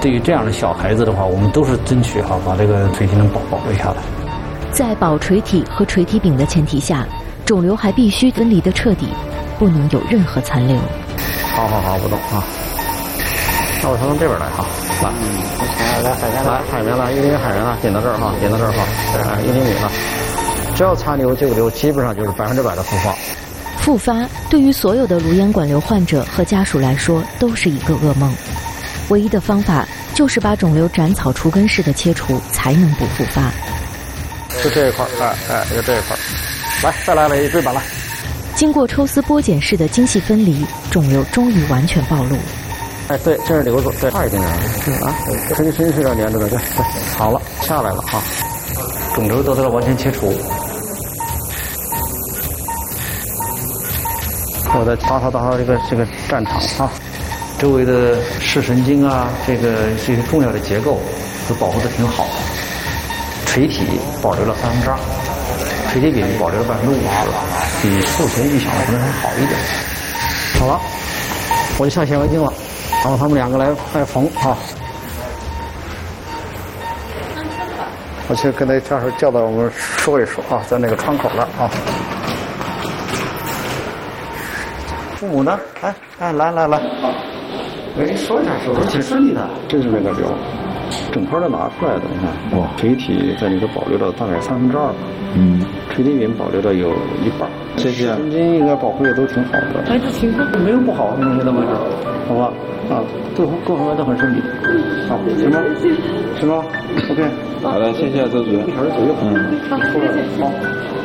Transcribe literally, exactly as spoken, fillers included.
对于这样的小孩子的话，我们都是争取哈把这个垂体能保保留下来。 在保垂体和垂体柄的前提下，肿瘤还必须分离得彻底，不能有任何残留。 好好好，不动啊。那我从这边来哈，来，来海绵来海绵来，一厘米海绵了，点到这儿哈，点到这儿哈，哎，一厘米了。只要残留就留，基本上就是百分之百的复发。 复发对于所有的颅咽管瘤患者和家属来说都是一个噩梦。唯一的方法就是把肿瘤斩草除根式的切除，才能不复发。 就这一块，哎哎，就这一块，来，再来了一椎板来。 经过抽丝剥茧式的精细分离，肿瘤终于完全暴露。 哎，对，这是瘤子，对，快一点点啊，深深是要连着的，对对，好了，下来了哈，肿瘤得到了完全切除。我再打扫打扫这个这个战场啊，周围的视神经啊，这个这些重要的结构都保护的挺好。垂体保留了三分之二，垂体柄保留了百分之五十，比术前预想的可能还好一点。好了，我就下显微镜了，然后他们两个来来缝啊。我去跟那教授叫到我们说一说啊，在那个窗口了啊。父母呢？哎哎，来来来，喂，说一下，手术挺顺利的。这是那个瘤，整块的拿出来的，你看，哇，垂体在里头保留了大概三分之二，嗯，垂体柄保留了有一半，这些神经应该保护的都挺好的。哎，这情况没有不好，那些的位置，好吧？啊，各各方面都很顺利。好，行吗？行吗 ？OK。 好的，谢谢周主任。 一小时左右。嗯。好，谢谢。好。